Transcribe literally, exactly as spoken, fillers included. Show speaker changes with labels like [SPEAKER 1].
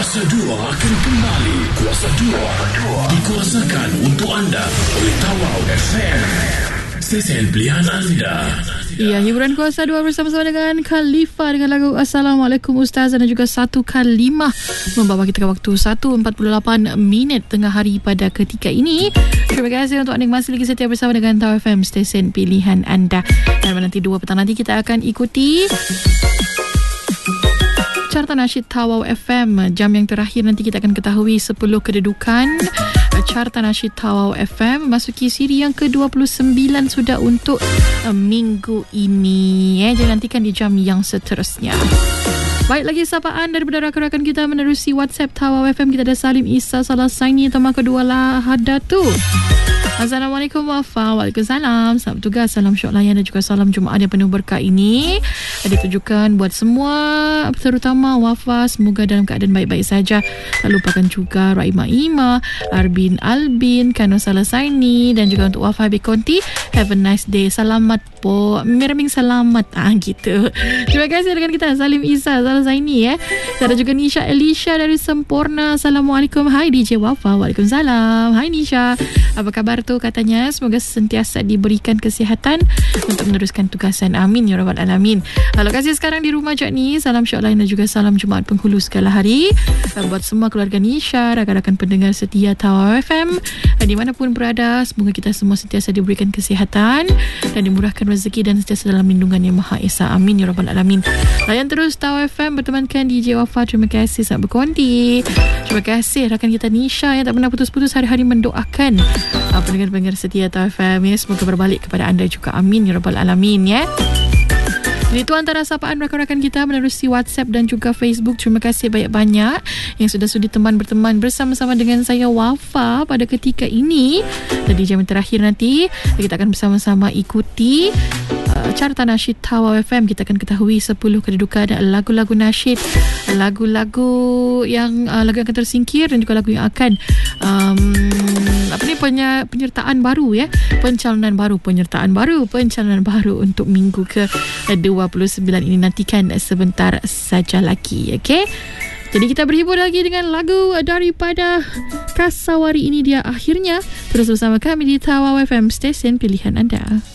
[SPEAKER 1] Kuasa dua akan kembali. Kuasa dua dikuasakan untuk anda oleh Tawau F M, stesen pilihan anda.
[SPEAKER 2] Ya, hiburan Kuasa dua bersama-sama dengan Khalifa dengan lagu Assalamualaikum Ustazah dan juga Satu Kalimah membawa kita ke waktu satu empat puluh lapan minit tengah hari pada ketika ini. Terima kasih untuk anda yang masih lagi setia bersama dengan Tawau F M, stesen pilihan anda. Dan nanti dua petang nanti kita akan ikuti Carta Nasyid Tawau F M. Jam yang terakhir nanti kita akan ketahui sepuluh kedudukan Carta Nasyid Tawau F M memasuki siri yang ke dua puluh sembilan sudah untuk uh, minggu ini. Eh, jangan nantikan di jam yang seterusnya. Baik, lagi sapaan daripada rakan-rakan kita menerusi WhatsApp Tawau F M. Kita ada Salim Isa Salasaini, teman kedua lah Hadatu. Assalamualaikum Wafa. Waalaikumsalam. Selamat bertugas. Salam syok layan dan juga salam Jumaat yang penuh berkah ini ditujukan buat semua, terutama Wafa, semoga dalam keadaan baik-baik saja. Tak lupakan juga Raima Ima, Arbin Albin, Kano Salasaini dan juga untuk Wafa Bikonti. Have a nice day. Selamat po. Miraming selamat. Ah, gitu. Terima kasih dengan kita Salim Isa Salasaini ya. Ada juga Nisha Elisha dari Sempurna. Assalamualaikum. Hai D J Wafa. Waalaikumsalam. Hai Nisha. Apa kabar tu katanya? Semoga sentiasa diberikan kesihatan untuk meneruskan tugasan. Amin ya rabbal alamin. Lokasi sekarang di rumah Jad ni. Salam syok lain dan juga salam Jumaat penghulu segala hari buat semua keluarga Nisha, rakan-rakan pendengar setia Tawau F M dimanapun berada. Semoga kita semua sentiasa diberikan kesihatan dan dimurahkan rezeki dan sentiasa dalam lindungan Yang Maha Esa. Amin ya rabbal alamin. Layan terus Tawau F M bertemankan D J Wafa. Terima kasih sangat berkonti. Terima kasih rakan kita Nisha yang tak pernah putus-putus hari-hari mendoakan uh, pendengar-pendengar setia Tawau F M ya. Semoga berbalik kepada anda juga. Amin ya rabbal alamin ya. Jadi itu antara sapaan rakan-rakan kita menerusi WhatsApp dan juga Facebook. Terima kasih banyak-banyak yang sudah sudi teman berteman bersama-sama dengan saya Wafa pada ketika ini. Dan di jam terakhir nanti kita akan bersama-sama ikuti uh, Carta Nasyid Tawau F M. Kita akan ketahui sepuluh kedudukan lagu-lagu nasyid, lagu-lagu yang uh, lagu yang akan tersingkir dan juga lagu yang akan um, apa ni penya, penyertaan baru ya, pencalonan baru, penyertaan baru, pencalonan baru untuk minggu ke dua puluh sembilan ini. Nantikan sebentar saja lagi, okey. Jadi kita berhibur lagi dengan lagu daripada Kasawari. Ini dia akhirnya. Terus bersama kami di Tawau F M, stesen pilihan anda.